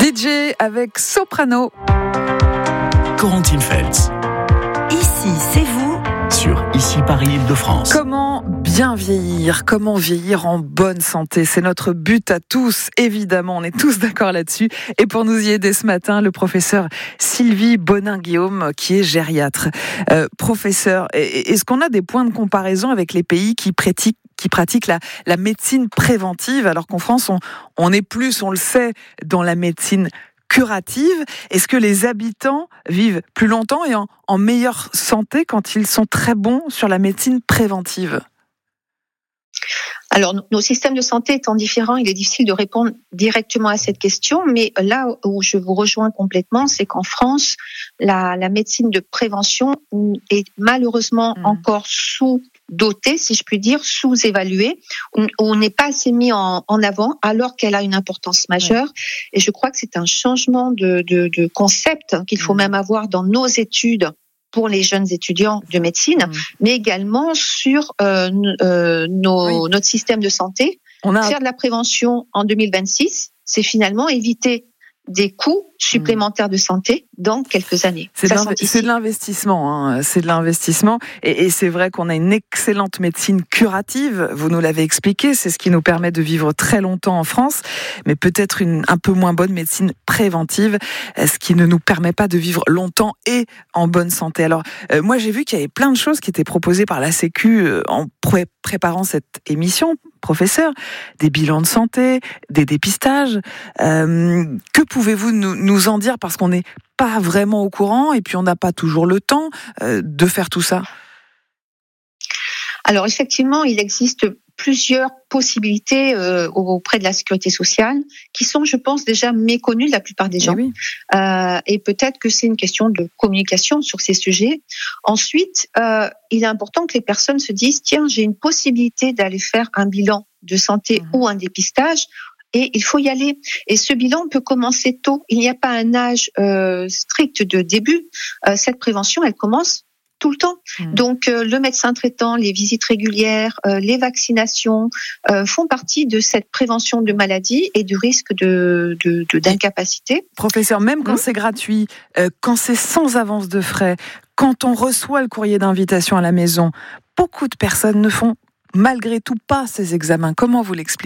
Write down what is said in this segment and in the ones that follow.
DJ avec Soprano. Corentine Feltz. Ici, c'est vous. Sur Ici Paris Île-de-France. Comment bien vieillir, comment vieillir en bonne santé, c'est notre but à tous, évidemment, on est tous d'accord là-dessus. Et pour nous y aider ce matin, le professeur Sylvie Bonin-Guillaume, qui est gériatre. Professeur, est-ce qu'on a des points de comparaison avec les pays qui pratiquent la médecine préventive, alors qu'en France, on est plus, on le sait, dans la médecine curative? Est-ce que les habitants vivent plus longtemps et en meilleure santé quand ils sont très bons sur la médecine préventive? Alors, nos systèmes de santé étant différents, il est difficile de répondre directement à cette question, mais là où je vous rejoins complètement, c'est qu'en France, la médecine de prévention est malheureusement encore sous-dotée, si je puis dire, sous-évaluée. On n'est pas assez mis en avant, alors qu'elle a une importance majeure. Et je crois que c'est un changement de concept qu'il faut même avoir dans nos études pour les jeunes étudiants de médecine, mais également sur notre système de santé. Faire de la prévention en 2026, c'est finalement éviter des coûts supplémentaires de santé dans quelques années. C'est de l'investissement, hein. C'est de l'investissement. Et c'est vrai qu'on a une excellente médecine curative. Vous nous l'avez expliqué, c'est ce qui nous permet de vivre très longtemps en France, mais peut-être un peu moins bonne médecine préventive, ce qui ne nous permet pas de vivre longtemps et en bonne santé. Alors, moi, j'ai vu qu'il y avait plein de choses qui étaient proposées par la Sécu en préparant cette émission, professeur, des bilans de santé, des dépistages. Que pouvez-vous nous en dire, parce qu'on n'est pas vraiment au courant et puis on n'a pas toujours le temps de faire tout ça? Alors effectivement, il existe plusieurs possibilités auprès de la sécurité sociale qui sont, je pense, déjà méconnues de la plupart des gens. Et peut-être que c'est une question de communication sur ces sujets. Ensuite, il est important que les personnes se disent « Tiens, j'ai une possibilité d'aller faire un bilan de santé ou un dépistage ». Et il faut y aller. Et ce bilan peut commencer tôt. Il n'y a pas un âge strict de début. Cette prévention, elle commence tout le temps. Donc, le médecin traitant, les visites régulières, les vaccinations font partie de cette prévention de maladies et du risque d'incapacité. Professeur, même quand c'est gratuit, quand c'est sans avance de frais, quand on reçoit le courrier d'invitation à la maison, beaucoup de personnes ne font malgré tout pas ces examens. Comment vous l'expliquez ?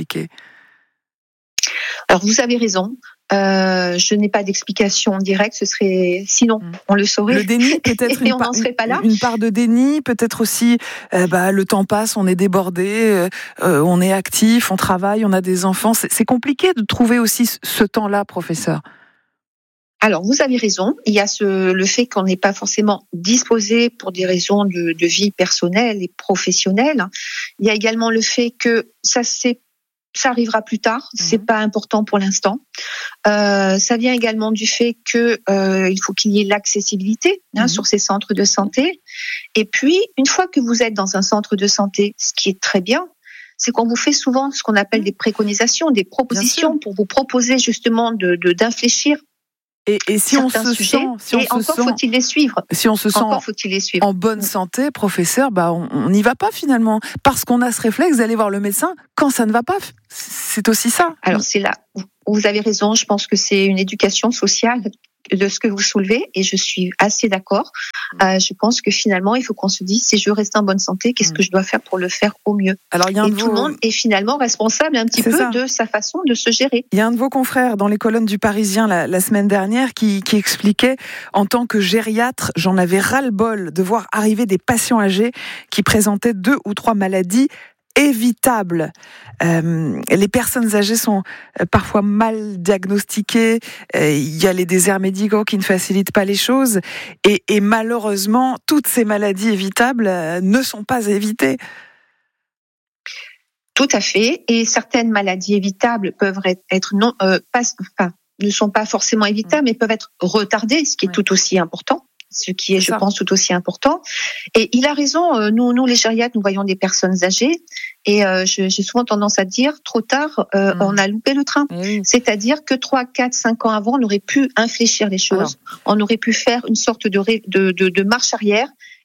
Alors, vous avez raison. Je n'ai pas d'explication directe. Sinon, on le saurait. Le déni, peut-être et on n'en serait pas là. Une part de déni, peut-être aussi. Le temps passe, on est débordé, on est actif, on travaille, on a des enfants. C'est compliqué de trouver aussi ce temps-là, professeur. Alors, vous avez raison. Il y a le fait qu'on n'est pas forcément disposé pour des raisons de vie personnelle et professionnelle. Il y a également le fait que ça arrivera plus tard, c'est pas important pour l'instant. Ça vient également du fait que il faut qu'il y ait l'accessibilité sur ces centres de santé. Et puis, une fois que vous êtes dans un centre de santé, ce qui est très bien, c'est qu'on vous fait souvent ce qu'on appelle des préconisations, des propositions pour vous proposer justement d'infléchir. Et si on se sent, faut-il les suivre. Si on se sent en bonne santé, professeur, on n'y va pas finalement, parce qu'on a ce réflexe d'aller voir le médecin quand ça ne va pas. C'est aussi ça. Alors c'est là où vous avez raison. Je pense que c'est une éducation sociale de ce que vous soulevez, et je suis assez d'accord. Je pense que finalement, il faut qu'on se dise, si je veux rester en bonne santé, qu'est-ce que je dois faire pour le faire au mieux? Alors, tout le monde est finalement responsable un petit peu de sa façon de se gérer. Il y a un de vos confrères dans les colonnes du Parisien la semaine dernière qui expliquait, en tant que gériatre, j'en avais ras-le-bol de voir arriver des patients âgés qui présentaient 2 ou 3 maladies évitables. Les personnes âgées sont parfois mal diagnostiquées. Il y a les déserts médicaux qui ne facilitent pas les choses. Et malheureusement, toutes ces maladies évitables ne sont pas évitées. Tout à fait. Et certaines maladies évitables peuvent être ne sont pas forcément évitables, mais peuvent être retardées, ce qui est tout aussi important. Ce qui est, je pense, tout aussi important. Et il a raison, nous les gériatres, nous voyons des personnes âgées, et j'ai souvent tendance à dire, trop tard, on a loupé le train. C'est-à-dire que 3, 4, 5 ans avant, on aurait pu infléchir les choses, on aurait pu faire une sorte de marche arrière,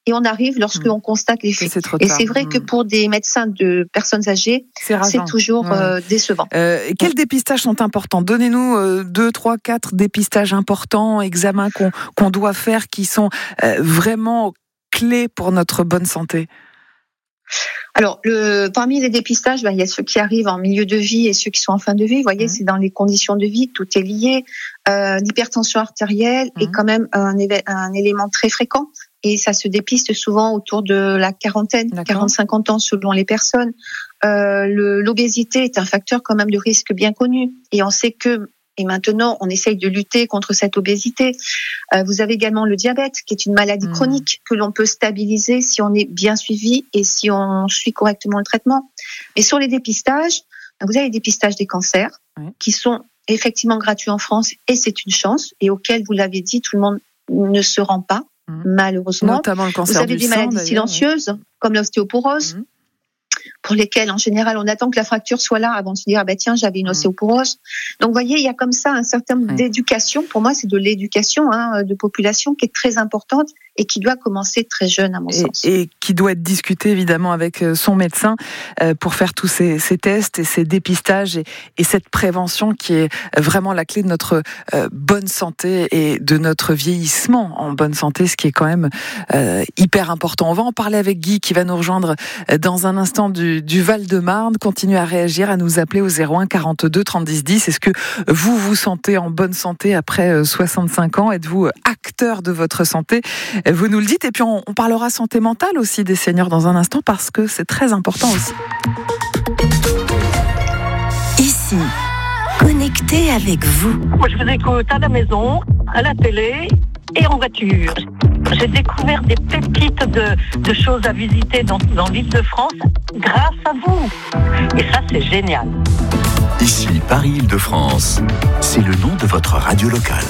et on arrive lorsqu'on constate l'effet. Et c'est vrai que pour des médecins de personnes âgées, c'est toujours décevant. Quels dépistages sont importants ? Donnez-nous 2, 3, 4 dépistages importants, examens qu'on doit faire, qui sont vraiment clés pour notre bonne santé. Alors, parmi les dépistages, il y a ceux qui arrivent en milieu de vie et ceux qui sont en fin de vie. Vous voyez, c'est dans les conditions de vie, tout est lié. L'hypertension artérielle est quand même un élément très fréquent et ça se dépiste souvent autour de la quarantaine, 40-50 ans selon les personnes. L'obésité est un facteur quand même de risque bien connu et on sait que et maintenant, on essaye de lutter contre cette obésité. Vous avez également le diabète, qui est une maladie chronique que l'on peut stabiliser si on est bien suivi et si on suit correctement le traitement. Mais sur les dépistages, vous avez les dépistages des cancers qui sont effectivement gratuits en France et c'est une chance et auxquels, vous l'avez dit, tout le monde ne se rend pas, malheureusement. Notamment le cancer vous avez du des sang, maladies silencieuses, comme l'ostéoporose. Pour lesquels, en général, on attend que la fracture soit là avant de se dire, tiens, j'avais une ostéoporose. Donc, vous voyez, il y a comme ça un certain nombre d'éducation. Pour moi, c'est de l'éducation de population qui est très importante et qui doit commencer très jeune, à mon sens. Et qui doit être discuté, évidemment, avec son médecin pour faire tous ces tests et ces dépistages et cette prévention qui est vraiment la clé de notre bonne santé et de notre vieillissement en bonne santé, ce qui est quand même hyper important. On va en parler avec Guy qui va nous rejoindre dans un instant du Val-de-Marne. Continuez à réagir, à nous appeler au 01 42 30 10 10. Est-ce que vous vous sentez en bonne santé après 65 ans ? Êtes-vous acteur de votre santé ? Vous nous le dites. Et puis on parlera santé mentale aussi des seniors dans un instant parce que c'est très important aussi. Ici, connecté avec vous. Moi, je vous écoute à la maison, à la télé et en voiture. J'ai découvert des pépites de choses à visiter dans l'Île-de-France grâce à vous. Et ça, c'est génial. Ici, Paris-Île-de-France, c'est le nom de votre radio locale.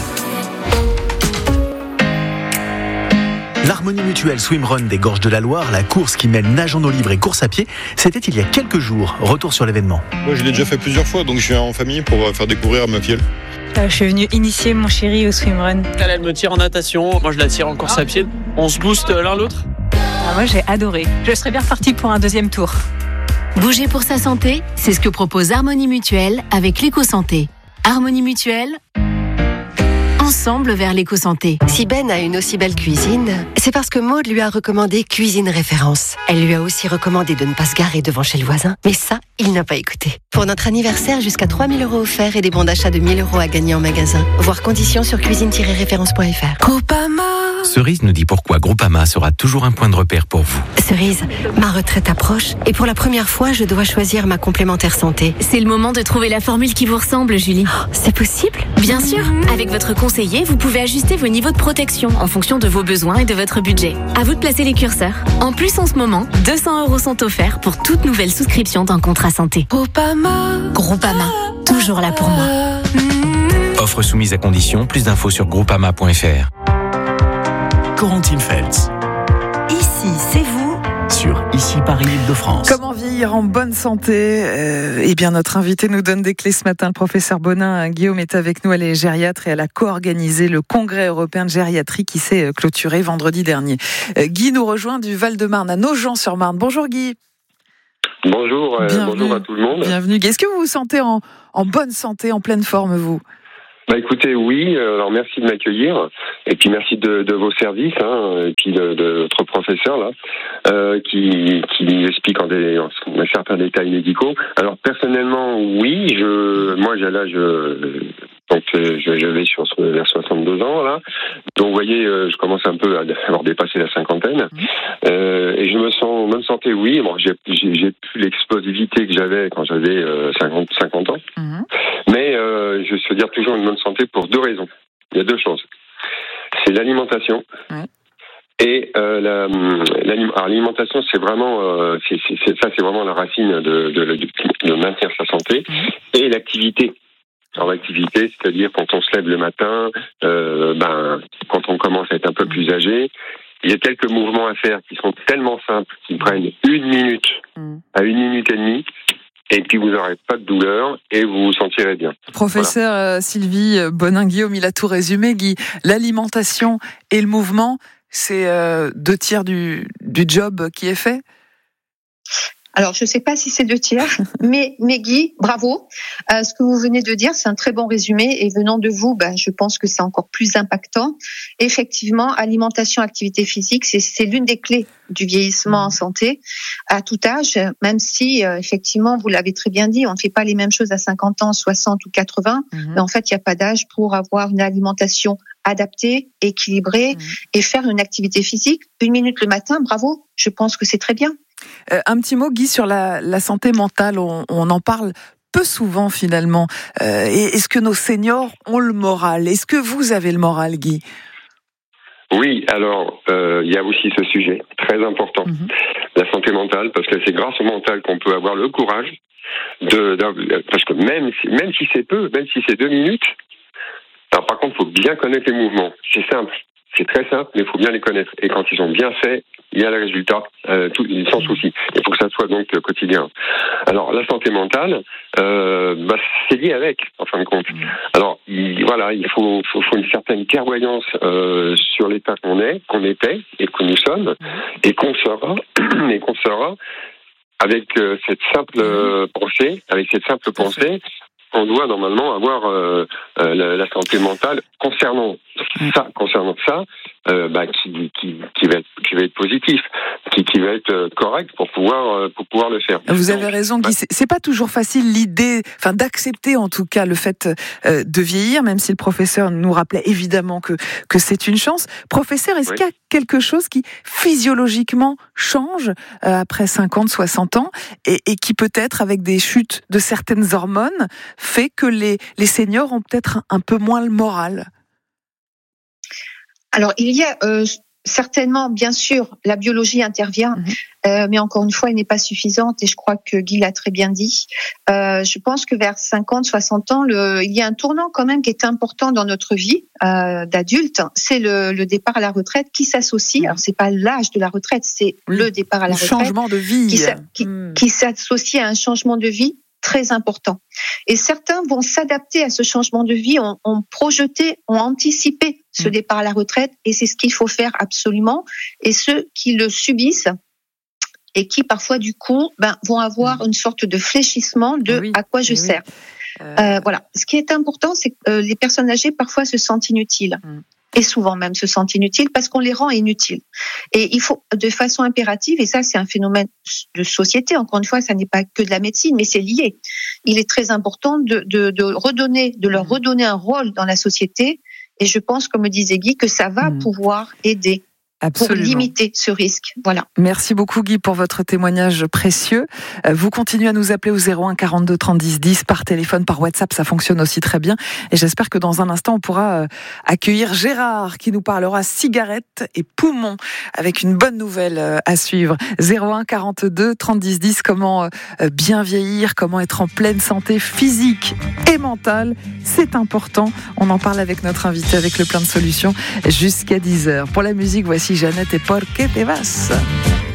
L'Harmonie Mutuelle Swimrun des Gorges de la Loire, la course qui mêle nage en eau libre et course à pied, c'était il y a quelques jours. Retour sur l'événement. Moi, je l'ai déjà fait plusieurs fois, donc je suis en famille pour faire découvrir à ma fille. Je suis venue initier mon chéri au swimrun. Elle me tire en natation, moi je la tire en course à pied. On se booste l'un l'autre. Moi j'ai adoré. Je serais bien repartie pour un deuxième tour. Bouger pour sa santé, c'est ce que propose Harmonie Mutuelle avec l'éco-santé. Harmonie Mutuelle, ensemble vers l'éco-santé. Si Ben a une aussi belle cuisine, c'est parce que Maud lui a recommandé Cuisine Référence. Elle lui a aussi recommandé de ne pas se garer devant chez le voisin, mais ça, il n'a pas écouté. Pour notre anniversaire, jusqu'à 3 000 € offerts et des bons d'achat de 1 000 € à gagner en magasin. Voir conditions sur cuisine-référence.fr. Groupama. Cerise nous dit pourquoi Groupama sera toujours un point de repère pour vous. Cerise, ma retraite approche et pour la première fois, je dois choisir ma complémentaire santé. C'est le moment de trouver la formule qui vous ressemble, Julie. C'est possible ? Bien sûr, avec votre conseiller, vous pouvez ajuster vos niveaux de protection en fonction de vos besoins et de votre budget. À vous de placer les curseurs. En plus, en ce moment, 200 € sont offerts pour toute nouvelle souscription d'un contrat santé. Groupama, toujours là pour moi. Offre soumise à condition, plus d'infos sur groupama.fr. Corentine Feltz. Ici, c'est vous. Sur Ici Paris-Île-de-France. Comment vieillir en bonne santé ? Eh bien, notre invité nous donne des clés ce matin. Le professeur Bonin Guillaume est avec nous. Elle est gériatre et elle a co-organisé le Congrès européen de gériatrie qui s'est clôturé vendredi dernier. Guy nous rejoint du Val-de-Marne à Nogent-sur-Marne. Bonjour Guy. Bonjour, bonjour à tout le monde. Bienvenue. Est-ce que vous vous sentez en bonne santé, en pleine forme, vous ? Écoutez, oui, alors merci de m'accueillir, et puis merci de vos services, et puis de votre professeur, là, qui nous explique en certains détails médicaux. Alors, personnellement, oui, moi, j'ai l'âge, donc je vais vers 62 ans, là. Donc, vous voyez, je commence un peu à avoir dépassé la cinquantaine, et je me sens en bonne santé, oui. Bon, j'ai plus l'explosivité que j'avais quand j'avais 50 ans, mais je veux dire toujours une bonne santé pour 2 raisons. Il y a 2 choses. C'est l'alimentation. Et l'alimentation, c'est vraiment, c'est vraiment la racine de maintenir sa santé. Et l'activité. Alors l'activité, c'est-à-dire quand on se lève le matin, quand on commence à être un peu plus âgé, il y a quelques mouvements à faire qui sont tellement simples, qui prennent 1 minute à 1 minute et demie. Et puis vous n'aurez pas de douleur et vous vous sentirez bien. Professeur Sylvie Bonin-Guillaume, il a tout résumé, Guy. L'alimentation et le mouvement, C'est 2/3 du job qui est fait? Alors, je ne sais pas si c'est 2/3, mais Guy, bravo. Ce que vous venez de dire, c'est un très bon résumé. Et venant de vous, je pense que c'est encore plus impactant. Effectivement, alimentation, activité physique, c'est l'une des clés du vieillissement en santé à tout âge, même si, effectivement, vous l'avez très bien dit, on ne fait pas les mêmes choses à 50 ans, 60 ou 80. Mais en fait, il n'y a pas d'âge pour avoir une alimentation adaptée, équilibrée et faire une activité physique. 1 minute le matin, bravo. Je pense que c'est très bien. Un petit mot, Guy, sur la santé mentale. On en parle peu souvent, finalement. Est-ce que nos seniors ont le moral? Est-ce que vous avez le moral, Guy? Oui, alors, il y a aussi ce sujet très important, la santé mentale, parce que c'est grâce au mental qu'on peut avoir le courage parce que même si c'est peu, même si c'est 2 minutes, alors par contre, il faut bien connaître les mouvements. C'est simple. C'est très simple, mais il faut bien les connaître. Et quand ils sont bien faits, il y a le résultat, sans souci. Il faut que ça soit donc quotidien. Alors, la santé mentale, c'est lié avec, en fin de compte. Alors, il faut une certaine clairvoyance sur l'état qu'on était, et que nous sommes, et qu'on sera, avec cette simple pensée, on doit normalement avoir la santé mentale concernant ça, qui va être positif, qui va être correct pour pouvoir le faire. Vous avez raison, Guy. C'est pas toujours facile l'idée, d'accepter en tout cas le fait de vieillir, même si le professeur nous rappelait évidemment que c'est une chance. Professeur, est-ce qu'il y a quelque chose qui physiologiquement change après 50, 60 ans et qui peut-être avec des chutes de certaines hormones fait que les seniors ont peut-être un peu moins le moral? Alors, il y a certainement, bien sûr, la biologie intervient, mais encore une fois, elle n'est pas suffisante et je crois que Guy l'a très bien dit. Je pense que vers 50, 60 ans, il y a un tournant quand même qui est important dans notre vie d'adulte. C'est le départ à la retraite qui s'associe. Alors, c'est pas l'âge de la retraite, c'est le départ à la retraite. Changement de vie. Qui s'associe à un changement de vie très important. Et certains vont s'adapter à ce changement de vie, ont anticipé ce départ à la retraite, et c'est ce qu'il faut faire absolument. Et ceux qui le subissent et qui parfois du coup vont avoir une sorte de fléchissement de à quoi je sers. Voilà. Ce qui est important, c'est que les personnes âgées parfois se sentent inutiles. Et souvent même se sentent inutiles parce qu'on les rend inutiles. Et il faut, de façon impérative, et ça c'est un phénomène de société, encore une fois, ça n'est pas que de la médecine, mais c'est lié. Il est très important de leur redonner un rôle dans la société, et je pense, comme me disait Guy, que ça va pouvoir aider. Absolument. Pour limiter ce risque. Voilà. Merci beaucoup Guy pour votre témoignage précieux. Vous continuez à nous appeler au 01 42 30 10 10 par téléphone, par WhatsApp, ça fonctionne aussi très bien. Et j'espère que dans un instant, on pourra accueillir Gérard qui nous parlera cigarettes et poumons avec une bonne nouvelle à suivre. 01 42 30 10 10, comment bien vieillir, comment être en pleine santé physique et mentale. C'est important. On en parle avec notre invité avec le plein de solutions jusqu'à 10h. Pour la musique, voici Jeannette et Por qué te vas.